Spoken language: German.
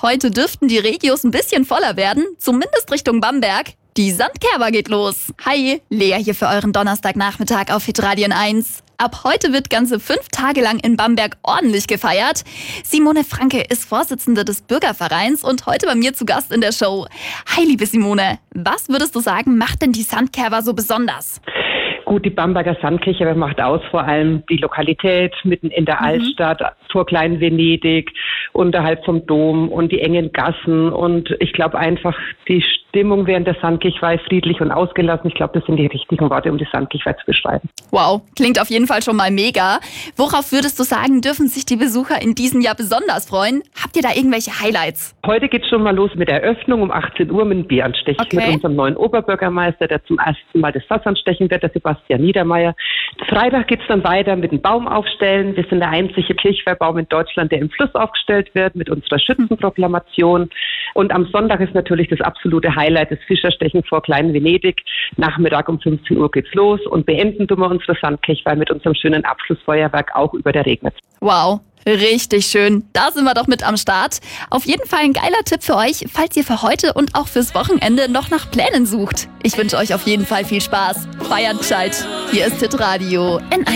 heute dürften die Regios ein bisschen voller werden, zumindest Richtung Bamberg. Die Sandkerber geht los. Hi, Lea hier für euren Donnerstagnachmittag auf Hitradio 1. Ab heute wird ganze 5 Tage lang in Bamberg ordentlich gefeiert. Simone Franke ist Vorsitzende des Bürgervereins und heute bei mir zu Gast in der Show. Hi, liebe Simone, was würdest du sagen, macht denn die Sandkerber so besonders? Gut, die Bamberger Sandkirche macht aus vor allem die Lokalität mitten in der Altstadt, vor Klein-Venedig, unterhalb vom Dom und die engen Gassen. Und ich glaube einfach, die Stimmung während der Sandkirche war friedlich und ausgelassen. Ich glaube, das sind die richtigen Worte, um die Sandkirche zu beschreiben. Wow, klingt auf jeden Fall schon mal mega. Worauf würdest du sagen, dürfen sich die Besucher in diesem Jahr besonders freuen? Habt ihr da irgendwelche Highlights? Heute geht's schon mal los mit der Eröffnung um 18 Uhr mit dem Bieranstech mit unserem neuen Oberbürgermeister, der zum ersten Mal das Fass anstechen wird, der Sebastian Niedermeyer. Freitag geht's dann weiter mit dem Baum aufstellen. Wir sind der einzige Kirchweihbaum in Deutschland, der im Fluss aufgestellt wird mit unserer Schützenproklamation. Und am Sonntag ist natürlich das absolute Highlight, das Fischerstechen vor Klein-Venedig. Nachmittag um 15 Uhr geht's los und beenden tun wir unsere Sandkirchweih mit unserem schönen Abschlussfeuerwerk auch über der Regnitz. Wow, richtig schön. Da sind wir doch mit am Start. Auf jeden Fall ein geiler Tipp für euch, falls ihr für heute und auch fürs Wochenende noch nach Plänen sucht. Ich wünsche euch auf jeden Fall viel Spaß. Feiert gescheit. Hier ist Hitradio N1.